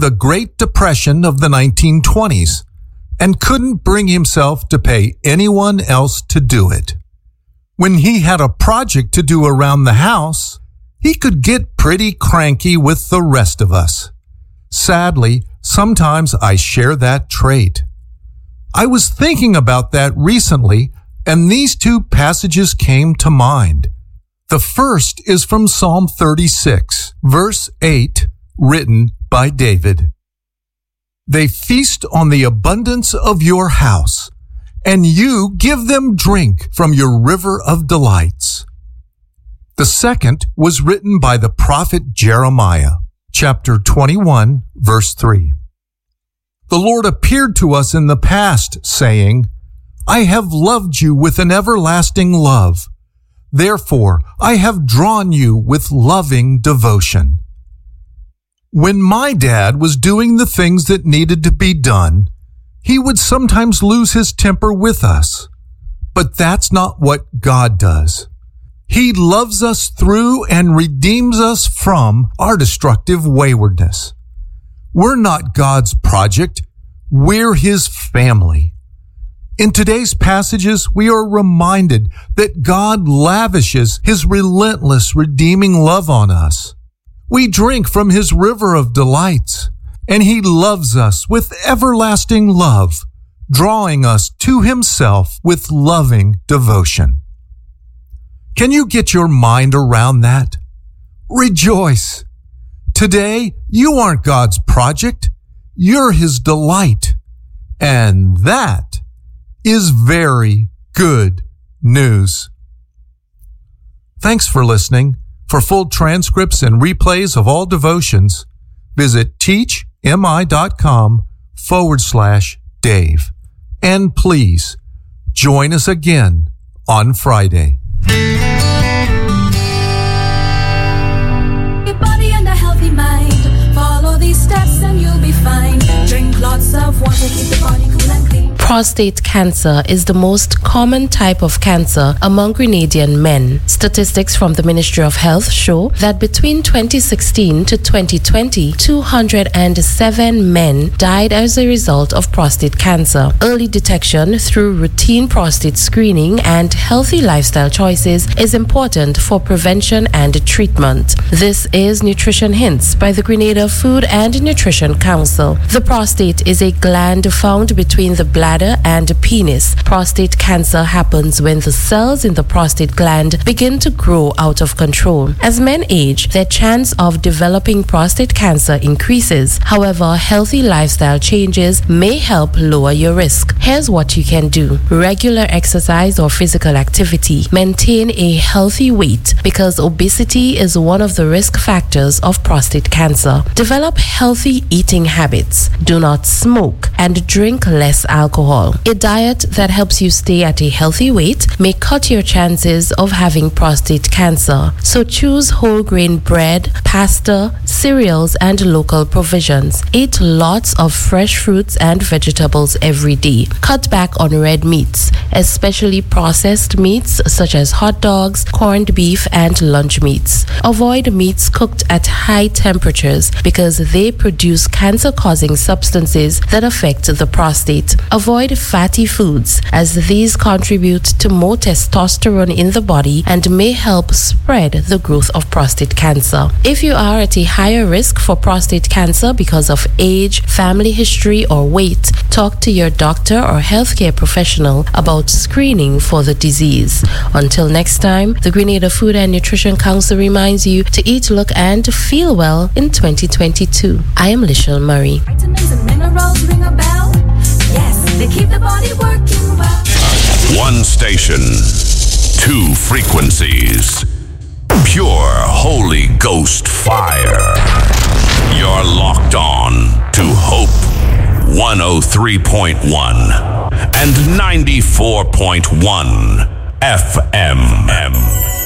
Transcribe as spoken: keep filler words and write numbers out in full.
the Great Depression of the nineteen twenties and couldn't bring himself to pay anyone else to do it. When he had a project to do around the house, he could get pretty cranky with the rest of us. Sadly, sometimes I share that trait. I was thinking about that recently, and these two passages came to mind. The first is from Psalm thirty-six, verse eight, written by David. They feast on the abundance of your house, and you give them drink from your river of delights. The second was written by the prophet Jeremiah, chapter twenty-one, verse three. The Lord appeared to us in the past, saying, I have loved you with an everlasting love. Therefore, I have drawn you with loving devotion. When my dad was doing the things that needed to be done, he would sometimes lose his temper with us. But that's not what God does. He loves us through and redeems us from our destructive waywardness. We're not God's project. We're His family. In today's passages, we are reminded that God lavishes His relentless, redeeming love on us. We drink from His river of delights, and He loves us with everlasting love, drawing us to Himself with loving devotion. Can you get your mind around that? Rejoice! Today, you aren't God's project. You're His delight. And that is very good news. Thanks for listening. For full transcripts and replays of all devotions, visit teachmi.com forward slash Dave. And please join us again on Friday. Your body and a healthy mind. Follow these steps and you'll be fine. Drink lots of water, keep the body cool and clean. Prostate cancer is the most common type of cancer among Grenadian men. Statistics from the Ministry of Health show that between twenty sixteen to twenty twenty, two hundred seven men died as a result of prostate cancer. Early detection through routine prostate screening and healthy lifestyle choices is important for prevention and treatment. This is Nutrition Hints by the Grenada Food and Nutrition Council. The prostate is a gland found between the bladder and penis. Prostate cancer happens when the cells in the prostate gland begin to grow out of control. As men age, their chance of developing prostate cancer increases. However, healthy lifestyle changes may help lower your risk. Here's what you can do. Regular exercise or physical activity. Maintain a healthy weight because obesity is one of the risk factors of prostate cancer. Develop healthy eating habits. Do not smoke and drink less alcohol. A diet that helps you stay at a healthy weight may cut your chances of having prostate cancer. So choose whole grain bread, pasta, cereals, and local provisions. Eat lots of fresh fruits and vegetables every day. Cut back on red meats, especially processed meats such as hot dogs, corned beef, and lunch meats. Avoid meats cooked at high temperatures because they produce cancer-causing substances that affect the prostate. Avoid fatty foods as these contribute to more testosterone in the body and may help spread the growth of prostate cancer. If you are at a higher risk for prostate cancer because of age, family history, or weight, talk to your doctor or healthcare professional about screening for the disease. Until next time, the Grenada Food and Nutrition Council reminds you to eat, look, and feel well in twenty twenty-two. I am Lishel Murray. Vitamins and minerals ring a bell. Yes, they keep the body working well. One station, two frequencies. Pure Holy Ghost fire. You're locked on to Hope one oh three point one and ninety-four point one F M.